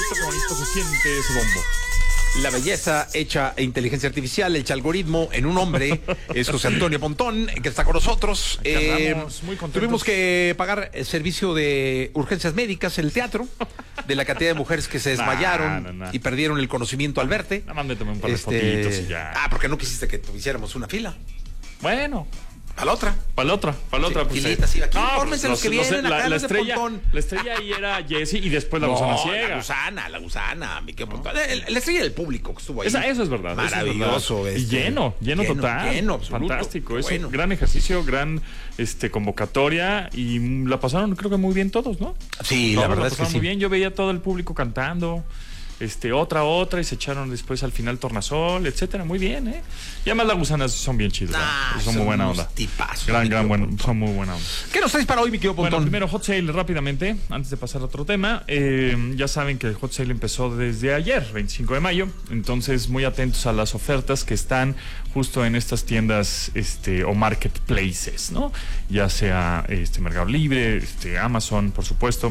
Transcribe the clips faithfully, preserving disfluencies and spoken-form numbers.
bonito, qué bonito se siente ese bombo. La belleza hecha e inteligencia artificial, el algoritmo en un hombre, es José Antonio Pontón, que está con nosotros. Eh, muy contentos. Tuvimos que pagar el servicio de urgencias médicas en el teatro, de la cantidad de mujeres que se desmayaron nah, nah, nah. y perdieron el conocimiento al verte. Nada más me tomé un par de Este... fotitos y ya. Ah, porque no quisiste que hiciéramos una fila. Bueno. Para la otra. Para la otra, para la Sí, otra. Pues, filitas, sí, aquí no, infórmense los que vienen la, acá, la los de estrella, Pontón. la estrella ahí era Jessie y después la No, gusana la ciega. gusana, la gusana, mi querido Pontón. El- La estrella del público que estuvo ahí. Esa, eso es verdad. Maravilloso. Eso es verdad. este, Y lleno, lleno, lleno total. Lleno, absoluto. Fantástico. Qué Es bueno. un gran ejercicio, gran este convocatoria y mm, la pasaron creo que muy bien todos, ¿no? Sí, No, la verdad es que pasaron sí. muy bien. Yo veía todo el público cantando. Este, otra, otra, y se echaron después al final tornasol, etcétera. Muy bien, ¿eh? Y además las gusanas son bien chidas. Ah, son, son muy buena unos onda. tipazos, Gran, mi gran, querido buen, son muy buena onda. ¿Qué nos traes para hoy, mi querido Pontón? Bueno, primero Hot Sale rápidamente, antes de pasar a otro tema. Eh, ya saben que el Hot Sale empezó desde ayer, veinticinco de mayo. Entonces, muy atentos a las ofertas que están justo en estas tiendas este, o marketplaces, ¿no? Ya sea este Mercado Libre, este, Amazon, por supuesto.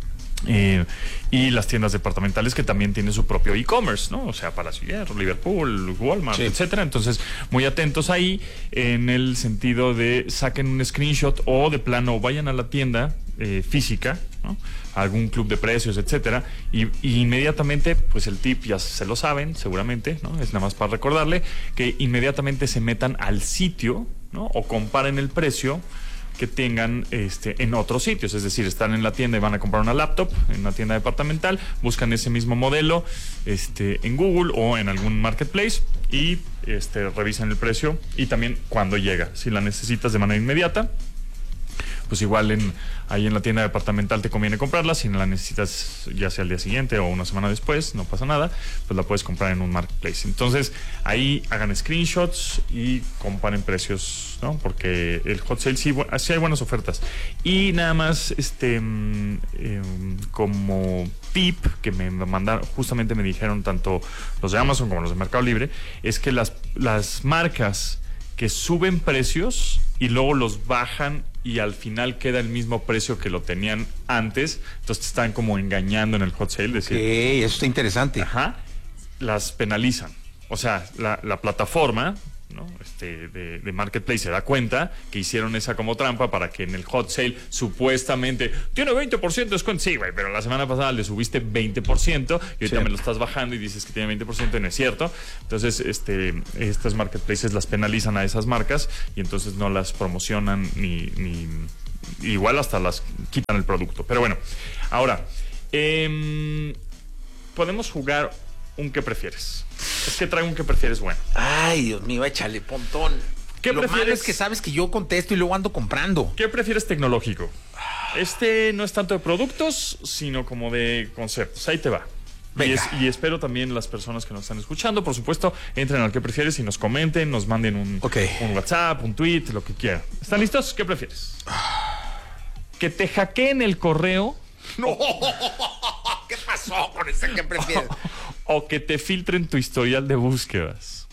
Eh, y las tiendas departamentales que también tienen su propio e-commerce, ¿no? O sea, Palacio Hierro, Liverpool, Walmart, sí. etcétera. Entonces, muy atentos ahí en el sentido de saquen un screenshot o de plano vayan a la tienda eh, física, ¿no? A algún club de precios, etcétera. Y, y inmediatamente, pues el tip ya se lo saben, seguramente, ¿no? Es nada más para recordarle que inmediatamente se metan al sitio, ¿no? O comparen el precio que tengan este en otros sitios, es decir, están en la tienda y van a comprar una laptop en una tienda departamental, buscan ese mismo modelo este en Google o en algún marketplace y este revisan el precio y también cuándo llega. Si la necesitas de manera inmediata, pues igual en ahí en la tienda departamental te conviene comprarla. Si no la necesitas ya sea al día siguiente o una semana después, no pasa nada, pues la puedes comprar en un marketplace. Entonces ahí hagan screenshots y comparen precios, ¿no? Porque el hot sale sí, sí hay buenas ofertas. Y nada más este eh, como tip que me mandaron, justamente me dijeron tanto los de Amazon como los de Mercado Libre, es que las, las marcas que suben precios y luego los bajan y al final queda el mismo precio que lo tenían antes, entonces te están como engañando en el hot sale. Decir, Ok, eso está interesante. Ajá, las penalizan. O sea, la, la plataforma, ¿no? este, de, de Marketplace se da cuenta que hicieron esa como trampa para que en el hot sale supuestamente tiene veinte por ciento de descuento. Sí, güey, pero la semana pasada le subiste veinte por ciento y ahorita sí. me lo estás bajando y dices que tiene veinte por ciento y no es cierto. Entonces, este, estas marketplaces las penalizan a esas marcas y entonces no las promocionan ni, ni igual hasta las quitan el producto. Pero bueno, ahora, eh, podemos jugar un ¿qué prefieres? Es que traigo un ¿qué prefieres? Bueno. Ay, Dios mío, échale, Pontón. ¿Qué Lo prefieres? malo es que sabes que yo contesto y luego ando comprando. ¿Qué prefieres tecnológico? Este no es tanto de productos, sino como de conceptos. Ahí te va. Y, es, y espero también las personas que nos están escuchando, por supuesto, entren al ¿qué prefieres? Y nos comenten, nos manden un, okay. un WhatsApp, un tweet, lo que quieran. ¿Están listos? ¿Qué prefieres? ¿Que te hackeen el correo? No, ¿qué pasó con ese ¿qué prefieres? O, o que te filtren tu historial de búsquedas.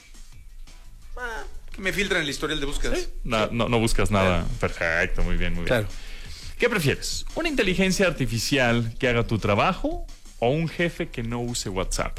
Ah, que me filtren el historial de búsquedas. ¿Sí? No, no, no buscas nada. Claro. Perfecto, muy bien, muy bien. Claro. ¿Qué prefieres? ¿Una inteligencia artificial que haga tu trabajo o un jefe que no use WhatsApp?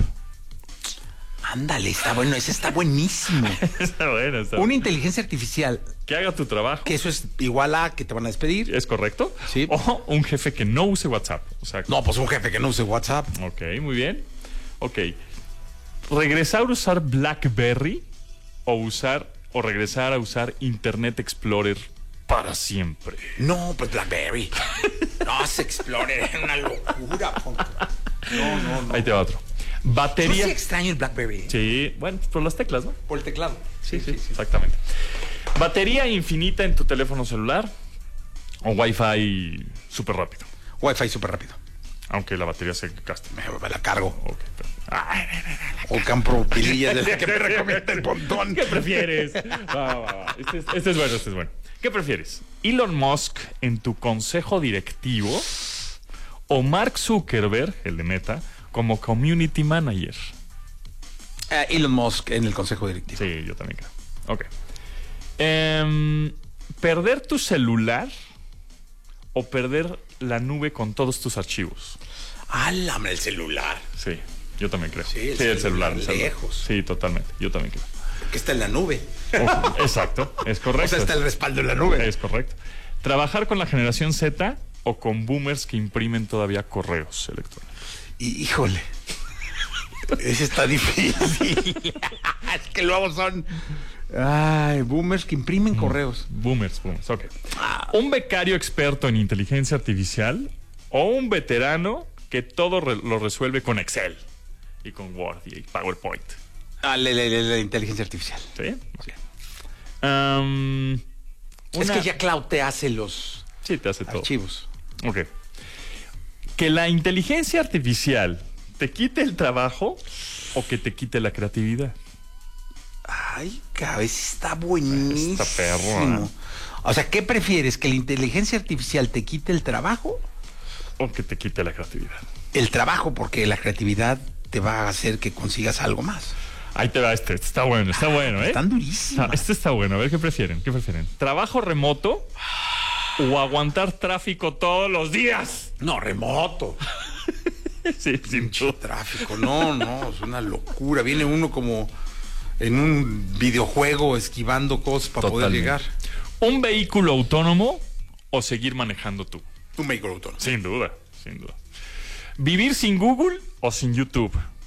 Ándale, está bueno, ese está buenísimo. Está bueno, está Una bueno. inteligencia artificial Que haga tu trabajo. que eso es igual a que te van a despedir. ¿Es correcto? Sí. O un jefe que no use WhatsApp. O sea, No, pues un jefe que no use WhatsApp. ok, muy bien. Ok. ¿Regresar a usar BlackBerry o usar o regresar a usar Internet Explorer para siempre? No, pues BlackBerry. No, se Explorer, es una locura. Pontón. No, no, no. Ahí te va otro. Batería. Yo sí extraño el BlackBerry. ¿eh? Sí, bueno, por las teclas, ¿no? Por el teclado. Sí, sí, sí, exactamente. Batería infinita en tu teléfono celular o Wi-Fi súper rápido. Wi-Fi súper rápido. Aunque la batería se gaste. Me, me la cargo. Ok, pero- Ay, O compro pilillas de las que me recomienda el Pontón. ¿Qué prefieres? Va, va, va. Este, es, este es bueno, este es bueno. ¿Qué prefieres? ¿Elon Musk en tu consejo directivo o Mark Zuckerberg, el de Meta, como community manager? Uh, Elon Musk en el consejo directivo. Sí, yo también creo. Ok. Em, ¿Perder tu celular o perder la nube con todos tus archivos? ¡Hala, el celular! Sí, yo también creo. Sí, el sí, el celular, celular. el celular. lejos. Sí, totalmente. Yo también creo. Que está en la nube. Oh, exacto, es correcto. O sea, está el respaldo en la nube. Es correcto. Trabajar con la generación Z o con boomers que imprimen todavía correos electrónicos. Y, híjole. Ese está difícil. Es que luego son... Ay, boomers que imprimen mm. correos. Boomers, boomers, ok. ¿Un becario experto en inteligencia artificial o un veterano que todo re lo resuelve con Excel y con Word y PowerPoint? Ah, la, la, la, la inteligencia artificial. ¿Sí? Okay. Um, es una... que ya Cloud te hace los sí, te hace archivos. Todo. Ok. Que la inteligencia artificial te quite el trabajo o que te quite la creatividad. Ay, cabeza, está buenísimo. Está perro, ¿eh? O sea, ¿qué prefieres? ¿Que la inteligencia artificial te quite el trabajo? O que te quite la creatividad. El trabajo, porque la creatividad te va a hacer que consigas algo más. Ahí te va este. Está bueno, está ah, bueno, ¿eh? Están durísimos. Este está bueno. A ver, ¿qué prefieren? ¿Qué prefieren? ¿Trabajo remoto o aguantar tráfico todos los días? No, remoto. Sí, sin duda. Tráfico, no, no, es una locura. Viene uno como en un videojuego esquivando cosas para poder llegar. ¿Un vehículo autónomo o seguir manejando tú? Un vehículo autónomo. Sin duda, sin duda. ¿Vivir sin Google o sin YouTube?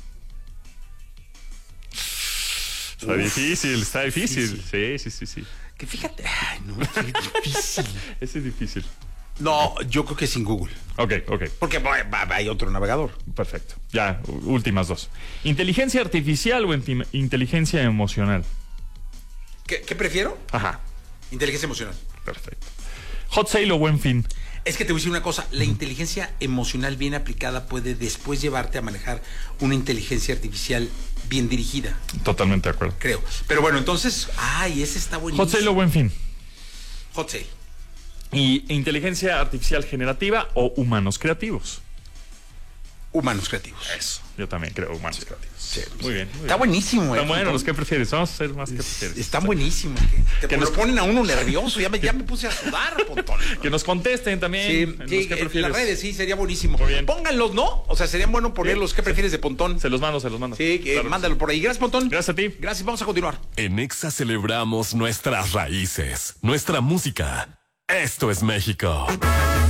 Está Uf, difícil, está difícil. difícil. Sí, sí, sí, sí. Que fíjate, ay, no, es difícil. Ese es difícil. No, yo creo que sin Google. Ok, ok. Porque hay otro navegador. Perfecto. Ya, últimas dos. ¿Inteligencia artificial o inteligencia emocional? ¿Qué, qué prefiero? Ajá. Inteligencia emocional. Perfecto. ¿Hot sale o buen fin? Es que te voy a decir una cosa, la inteligencia emocional bien aplicada puede después llevarte a manejar una inteligencia artificial bien dirigida. Totalmente de acuerdo. Creo. Pero bueno, entonces, ay, ese está buenísimo. ¿Hot sale o buen fin? Hot sale. ¿Y inteligencia artificial generativa o humanos creativos? Humanos creativos. Eso, yo también creo humanos sí, creativos. Sí, muy bien. Muy está bien. buenísimo. Está eh, bueno, los que prefieres. Vamos a hacer más que prefieres. Están buenísimos. Te que nos ponen a uno nervioso. Ya me, ya me puse a sudar, Pontón. Que nos contesten también. Sí, en, sí, los que en las redes, sí, sería buenísimo. Muy bien. Pónganlos, ¿no? O sea, sería bueno ponerlos. ¿Qué prefieres de Pontón? Se los mando, se los mando. Sí, eh, claro. Mándalo por ahí. Gracias, Pontón. Gracias a ti. Gracias, vamos a continuar. En Exa celebramos nuestras raíces, nuestra música. Esto es México.